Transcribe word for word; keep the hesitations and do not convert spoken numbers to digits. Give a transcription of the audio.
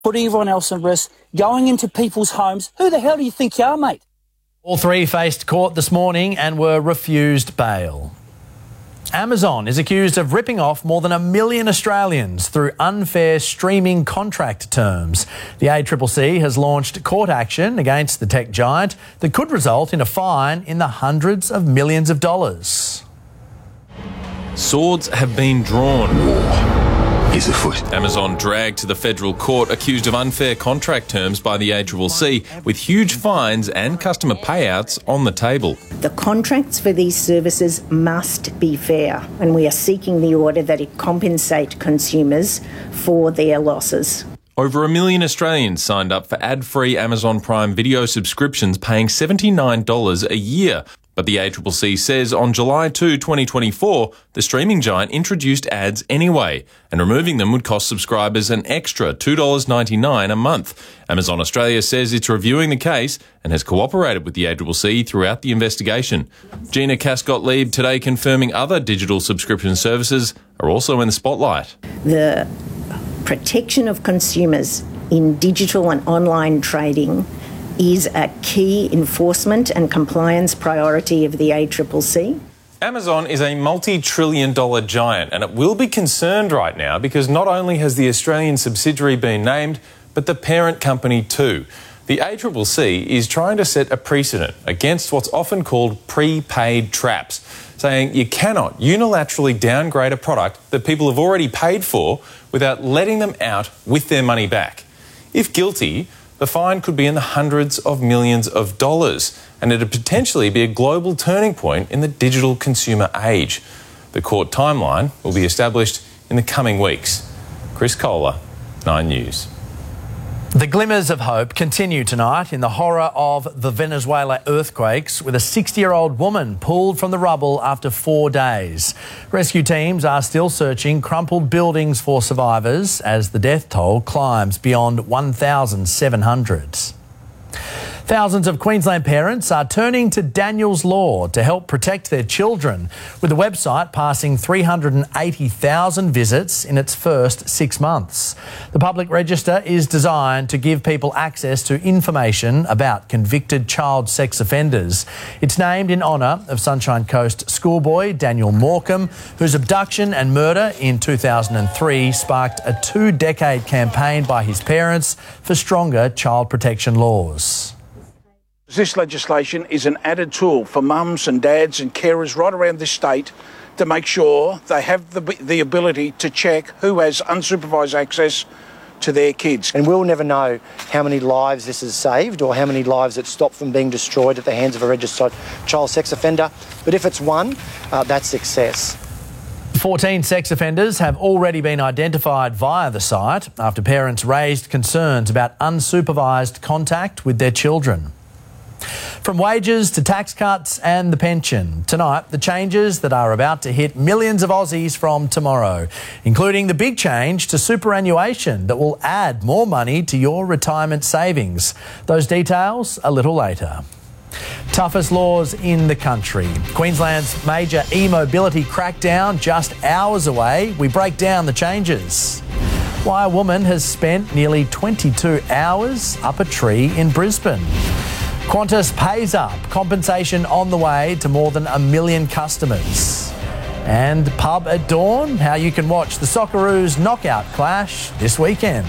putting everyone else at risk, going into people's homes. Who the hell do you think you are, mate? All three faced court this morning and were refused bail. Amazon is accused of ripping off more than a million Australians through unfair streaming contract terms. The A C C C has launched court action against the tech giant that could result in a fine in the hundreds of millions of dollars. Swords have been drawn. War is afoot. Amazon dragged to the federal court accused of unfair contract terms by the A C C C, with huge fines and customer payouts on the table. The contracts for these services must be fair, and we are seeking the order that it compensate consumers for their losses. Over a million Australians signed up for ad-free Amazon Prime Video subscriptions, paying seventy-nine dollars a year. But the A C C C says on July second, twenty twenty-four, the streaming giant introduced ads anyway, and removing them would cost subscribers an extra two dollars ninety-nine a month. Amazon Australia says it's reviewing the case and has cooperated with the A C C C throughout the investigation. Gina Cascott-Lieb today confirming other digital subscription services are also in the spotlight. The protection of consumers in digital and online trading is a key enforcement and compliance priority of the A C C C. Amazon is a multi-trillion dollar giant, and it will be concerned right now because not only has the Australian subsidiary been named, but the parent company too. The A C C C is trying to set a precedent against what's often called prepaid traps, saying you cannot unilaterally downgrade a product that people have already paid for without letting them out with their money back. If guilty, the fine could be in the hundreds of millions of dollars, and it'd potentially be a global turning point in the digital consumer age. The court timeline will be established in the coming weeks. Chris Kohler, Nine News. The glimmers of hope continue tonight in the horror of the Venezuela earthquakes, with a sixty-year-old woman pulled from the rubble after four days. Rescue teams are still searching crumpled buildings for survivors as the death toll climbs beyond one thousand seven hundred. Thousands of Queensland parents are turning to Daniel's Law to help protect their children, with the website passing three hundred eighty thousand visits in its first six months. The public register is designed to give people access to information about convicted child sex offenders. It's named in honour of Sunshine Coast schoolboy Daniel Morecambe, whose abduction and murder in two thousand three sparked a two-decade campaign by his parents for stronger child protection laws. This legislation is an added tool for mums and dads and carers right around this state to make sure they have the, the ability to check who has unsupervised access to their kids. And we'll never know how many lives this has saved or how many lives it stopped from being destroyed at the hands of a registered child sex offender. But if it's one, uh, that's success. fourteen sex offenders have already been identified via the site after parents raised concerns about unsupervised contact with their children. From wages to tax cuts and the pension, tonight the changes that are about to hit millions of Aussies from tomorrow, including the big change to superannuation that will add more money to your retirement savings. Those details a little later. Toughest laws in the country. Queensland's major e-mobility crackdown just hours away. We break down the changes. Why a woman has spent nearly twenty-two hours up a tree in Brisbane. Qantas pays up, compensation on the way to more than a million customers. And Pub at Dawn, how you can watch the Socceroos knockout clash this weekend.